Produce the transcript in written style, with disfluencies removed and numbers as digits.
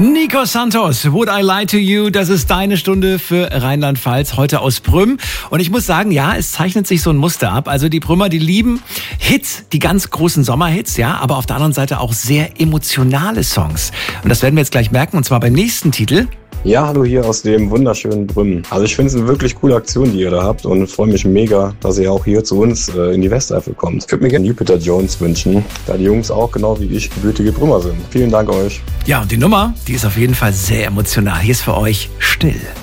Nico Santos, Would I Lie to You? Das ist deine Stunde für Rheinland-Pfalz, heute aus Prüm. Und ich muss sagen, ja, es zeichnet sich so ein Muster ab. Also die Prümer, die lieben Hits, die ganz großen Sommerhits, ja, aber auf der anderen Seite auch sehr emotionale Songs. Und das werden wir jetzt gleich merken, und zwar beim nächsten Titel. Ja, hallo hier aus dem wunderschönen Brümmen. Also ich finde es eine wirklich coole Aktion, die ihr da habt, und freue mich mega, dass ihr auch hier zu uns in die Westeifel kommt. Ich würde mir gerne Jupiter Jones wünschen, da die Jungs auch genau wie ich gebürtige Brümmer sind. Vielen Dank euch. Ja, und die Nummer, die ist auf jeden Fall sehr emotional. Hier ist für euch Still.